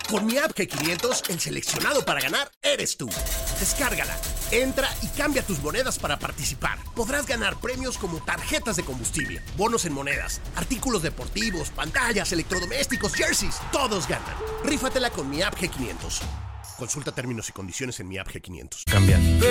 Con mi app G500, el seleccionado para ganar eres tú. Descárgala, entra y cambia tus monedas para participar. Podrás ganar premios como tarjetas de combustible, bonos en monedas, artículos deportivos, pantallas, electrodomésticos, jerseys. Todos ganan. Rífatela con mi app G500. Consulta términos y condiciones en mi app G500. Cambiar.